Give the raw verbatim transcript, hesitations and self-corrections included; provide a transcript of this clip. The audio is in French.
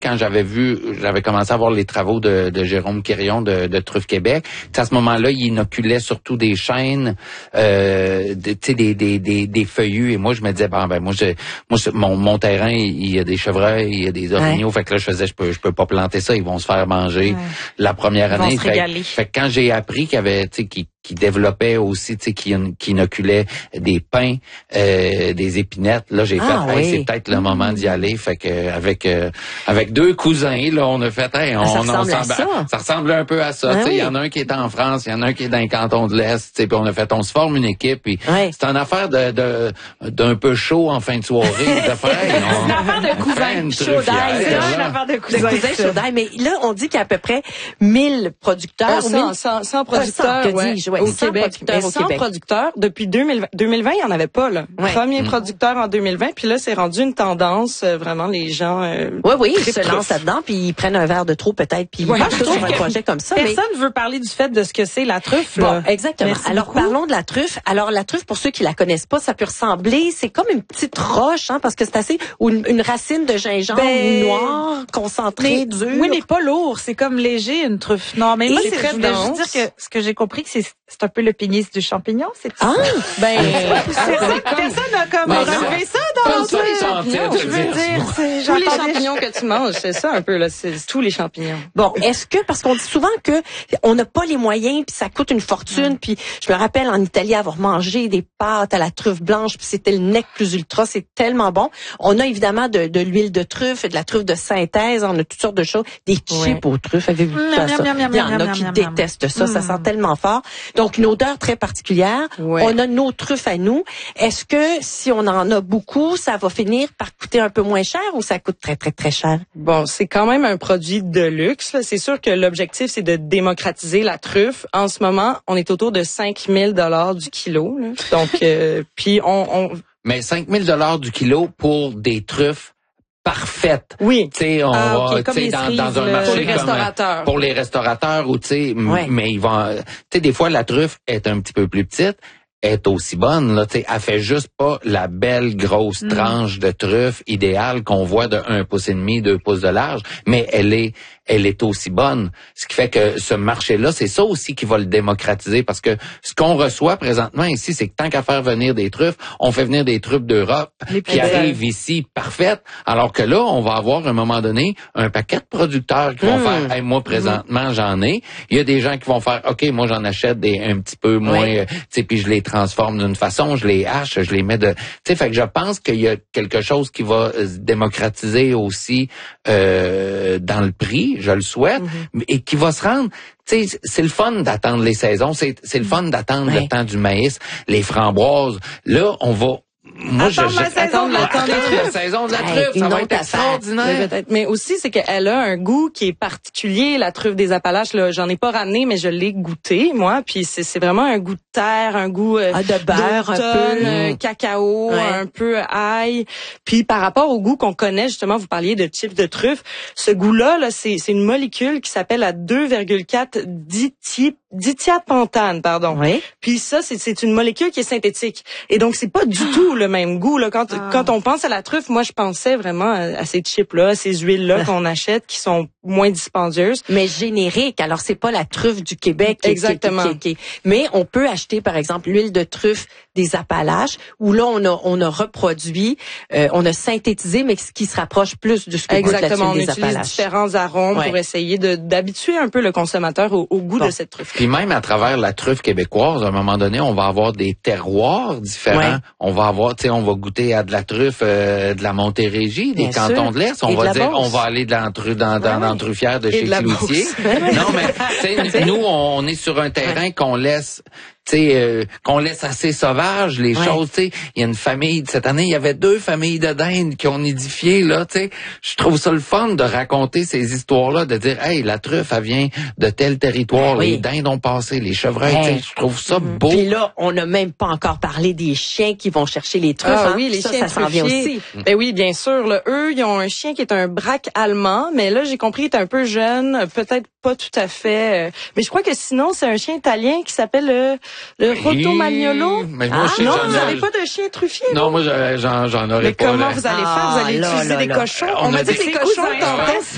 quand j'avais vu, j'avais commencé à voir les travaux de, de Jérôme Quirion de, de Truffe Québec. À ce moment-là, il inoculait surtout des chênes, euh, de, des, des, des, des feuillus. Et moi, je me disais, ben, ben moi, je, moi, mon, mon terrain, il y a des chevreuils, il y a des orignaux. Ouais. Fait que là, je faisais, je peux, je peux pas planter ça. Ils vont se faire manger ouais. la première ils année. Vont se régaler. Fait, fait que quand j'ai appris qu'il y avait, tu sais, qui qui développait aussi, tu sais, qui, qui inoculait des pins, euh, des épinettes. Là, j'ai ah, fait, hey, oui. c'est peut-être le moment d'y aller. Fait que avec euh, avec deux cousins, là, on a fait, hey, on, ça, on ressemble ensemble, ça. ça ressemble un peu à ça. Tu sais, il y en a un qui est en France, il y en a un qui est dans le canton de l'Est. Tu sais, puis on a fait, on se forme une équipe. Puis ouais. c'est une affaire de, de d'un peu chaud en fin de soirée. de faire, hey, on, c'est une affaire de cousins chaud d'ail. C'est une affaire de cousins chaud d'ail. Mais là, on dit qu'il y a à peu près mille producteurs. Ah, cent, cent, cent producteurs, que ouais. dis-je, ouais, au cent Québec. producteurs Mais au cent Québec. producteurs, depuis deux mille vingt, deux mille vingt, il n'y en avait pas, là. Ouais. Premier mmh. producteur en deux mille vingt, puis là, c'est rendu une tendance, euh, vraiment, les gens... Euh, oui, oui, ils se lancent là-dedans, puis ils prennent un verre de trop, peut-être, puis ils ouais, marchent sur un projet comme ça. Personne ne mais... veut parler du fait de ce que c'est la truffe, bon, là. exactement. Merci Alors, beaucoup. parlons de la truffe. Alors, la truffe, pour ceux qui la connaissent pas, ça peut ressembler, c'est comme une petite roche, hein, parce que c'est assez... ou une, une racine de gingembre ben... noire, concentrée, dure. Oui, mais pas lourd. C'est comme léger, une truffe. Non, mais moi, c'est très je veux juste dire que ce que j'ai compris, que c'est c'est un peu le pénis du champignon, c'est ah ben personne, personne n'a comme relevé ça dans les champignons. Je veux dire, c'est tous les champignons que tu manges, c'est ça un peu là, c'est tous les champignons. Bon, est-ce que parce qu'on dit souvent que on n'a pas les moyens puis ça coûte une fortune, puis je me rappelle en Italie avoir mangé des pâtes à la truffe blanche puis c'était le nec plus ultra, c'est tellement bon. On a évidemment de, de l'huile de truffe et de la truffe de synthèse, on a toutes sortes de choses, des chips ouais. aux truffes, avez-vous vu ça? Il y en a qui détestent ça, ça sent tellement fort. Donc, une odeur très particulière. Ouais. On a nos truffes à nous. Est-ce que si on en a beaucoup, ça va finir par coûter un peu moins cher ou ça coûte très, très, très cher? Bon, c'est quand même un produit de luxe. C'est sûr que l'objectif, c'est de démocratiser la truffe. En ce moment, on est autour de cinq mille dollars du kilo. Là. Donc, euh, puis on, on... Mais cinq mille dollars du kilo pour des truffes parfaite. Oui. Tu sais, on ah, va, okay, tu sais, dans, dans un marché pour les restaurateurs. Comme, pour les restaurateurs ou tu sais, ouais. mais ils vont, tu sais, des fois la truffe est un petit peu plus petite, est aussi bonne là, tu sais, elle fait juste pas la belle grosse mm. tranche de truffe idéale qu'on voit de un pouce et demi, deux pouces de large, mais elle est elle est aussi bonne. Ce qui fait que ce marché-là, c'est ça aussi qui va le démocratiser parce que ce qu'on reçoit présentement ici, c'est que tant qu'à faire venir des truffes, on fait venir des truffes d'Europe qui arrivent ici parfaites, alors que là, on va avoir à un moment donné un paquet de producteurs qui vont mmh. faire hey, moi présentement, mmh. j'en ai. Il y a des gens qui vont faire OK, moi j'en achète des un petit peu moins oui. euh, tu sais puis je les transforme d'une façon, je les hache, je les mets de tu sais fait que je pense qu'il y a quelque chose qui va se démocratiser aussi euh, dans le prix. Je le souhaite, mm-hmm. et qui va se rendre, tu sais, c'est le fun d'attendre les saisons, c'est, c'est le fun d'attendre ouais. le temps du maïs, les framboises. Là, on va... Moi, attendre je, la, je, saison de la, la saison de la truffe, ça va être extraordinaire. Mais, mais aussi, c'est qu'elle a un goût qui est particulier, la truffe des Appalaches. Là, j'en ai pas ramené, mais je l'ai goûté, moi. Puis c'est, c'est vraiment un goût de terre, un goût euh, ah, de beurre, un peu, euh, cacao, ouais. un peu ail. Puis par rapport au goût qu'on connaît, justement, vous parliez de chips de truffe. Ce goût-là, là, c'est, c'est une molécule qui s'appelle la deux virgule quatre dithi dithiapentane, pardon. Oui. Puis ça, c'est, c'est une molécule qui est synthétique. Et donc, c'est pas du tout le même goût. Là. Quand, ah. quand on pense à la truffe, moi, je pensais vraiment à, à ces chips-là, à ces huiles-là qu'on achète, qui sont moins dispendieuses. Mais génériques. Alors, c'est pas la truffe du Québec. Qui, exactement. Qui, qui, qui, mais on peut acheter, par exemple, l'huile de truffe des Appalaches, où là, on a, on a reproduit, euh, on a synthétisé, mais ce qui se rapproche plus de ce que goûte la tuile des Appalaches. Exactement. On utilise différents arômes ouais. pour essayer de, d'habituer un peu le consommateur au, au goût bon. de cette truffe. Puis même à travers la truffe québécoise, à un moment donné, on va avoir des terroirs différents. Ouais. On va avoir, tu sais, on va goûter à de la truffe euh, de la Montérégie, des Bien cantons sûr. de l'Est. On va dire, Beauce. on va aller dans, dans, dans, dans ouais. l'entruffière de Et chez de Cloutier. Non, mais tu sais, nous, on est sur un terrain ouais. qu'on laisse... tu sais, euh, qu'on laisse assez sauvage les ouais. choses, tu sais. Il y a une famille, cette année, il y avait deux familles de dindes qui ont nidifié, là, tu sais. Je trouve ça le fun de raconter ces histoires-là, de dire, hey, la truffe, elle vient de tel territoire, oui. les dindes ont passé, les chevreuils, hey. tu sais, je trouve ça mm-hmm. beau. Puis là, on n'a même pas encore parlé des chiens qui vont chercher les truffes, ah, hein? oui, les ça, chiens ça s'en vient aussi. Ben oui, bien sûr, là, eux, ils ont un chien qui est un braque allemand, mais là, j'ai compris, il est un peu jeune, peut-être pas tout à fait, euh, mais je crois que sinon, c'est un chien italien qui s'appelle le, le Roto Magnolo. Mais moi, ah, non, vous n'avez pas de chien truffier. Non, moi, j'en, j'en aurais mais pas. comment là. vous allez faire? Ah, vous allez là, utiliser là, des là. cochons? On, On m'a dit dit que les cochons tentaient.